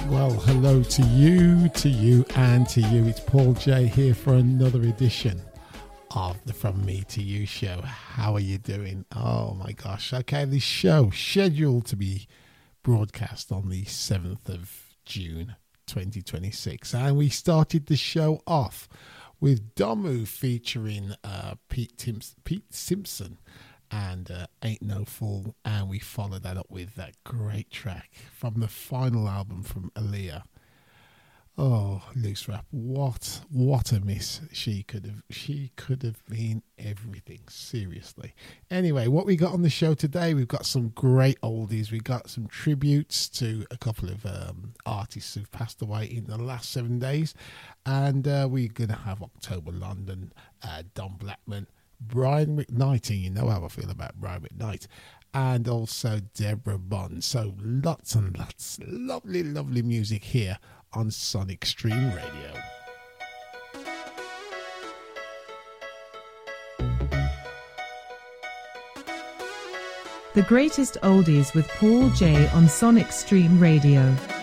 Well, hello to you, and to you. It's Paul J here for another edition of the From Me to You show. How are you doing? Oh my gosh. Okay, this show scheduled to be broadcast on the 7th of June 2026. And we started the show off with Domu featuring Pete Simpson and Ain't No Fool, and we followed that up with that great track from the final album from Aaliyah. Oh, Loose Rap, what a miss. She could have been everything, seriously. Anyway, what we got on the show today, we've got some great oldies. We got some tributes to a couple of artists who've passed away in the last 7 days, and we're going to have October London, Don Blackman, Brian McKnight, and you know how I feel about Brian McKnight, and also Deborah Bond. So lots and lots, lovely music here on Sonic Stream Radio. The greatest oldies with Paul J on Sonic Stream Radio.